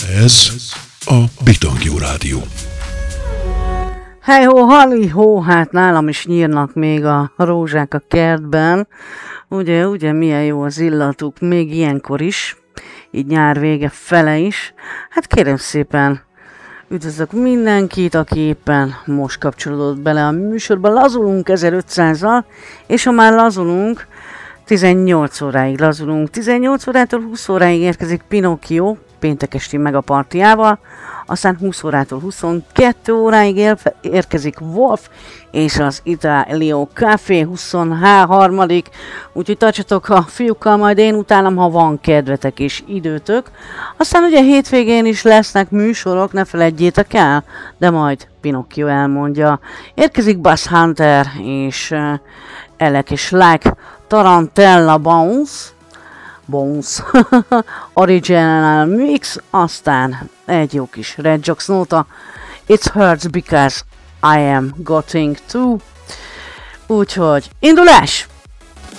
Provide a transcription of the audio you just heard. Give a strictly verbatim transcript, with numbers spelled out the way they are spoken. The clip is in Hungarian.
Ez a Bitangjó Rádió. Hely-hó, hali-hó, hát nálam is nyírnak még a rózsák a kertben. Ugye, ugye, milyen jó az illatuk, még ilyenkor is, így nyár vége fele is. Hát kérem szépen, üdvözlök mindenkit, aki éppen most kapcsolódott bele a műsorba. Lazulunk ezerötszázzal, és ha már lazulunk, tizennyolc óráig lazulunk. tizennyolc órától húsz óráig érkezik Pinocchio, péntek esti megapartiával, aztán húsz órától huszonkettő óráig érkezik Wolf, és az Italio Café huszonhárom. Úgyhogy tartsatok a fiúkkal, majd én utálom, ha van kedvetek és időtök. Aztán ugye hétvégén is lesznek műsorok, ne feledjétek el, de majd Pinocchio elmondja. Érkezik Bass Hunter és uh, Elek és Like Tarantella Bounce, Bones Original Mix, aztán egy jó kis Red Jocks nóta, It Hurts Because I Am Getting To. Úgyhogy indulás!